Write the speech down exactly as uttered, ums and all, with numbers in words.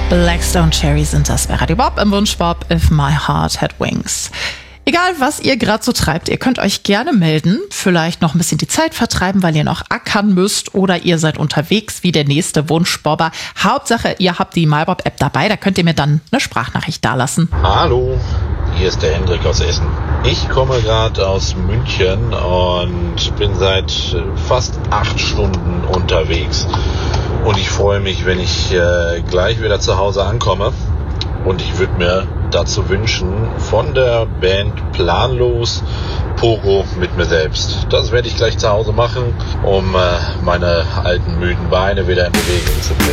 Blackstone Cherry sind das bei Radio Bob im Wunsch Bob If My Heart Had Wings. Egal, was ihr gerade so treibt, ihr könnt euch gerne melden, vielleicht noch ein bisschen die Zeit vertreiben, weil ihr noch ackern müsst oder ihr seid unterwegs wie der nächste Wunschbobber. Hauptsache, ihr habt die MyBob-App dabei, da könnt ihr mir dann eine Sprachnachricht dalassen. Hallo, hier ist der Hendrik aus Essen. Ich komme gerade aus München und bin seit fast acht Stunden unterwegs. Und ich freue mich, wenn ich äh, gleich wieder zu Hause ankomme. Und ich würde mir dazu wünschen, von der Band Planlos, Pogo mit mir selbst. Das werde ich gleich zu Hause machen, um äh, meine alten müden Beine wieder in Bewegung zu bringen.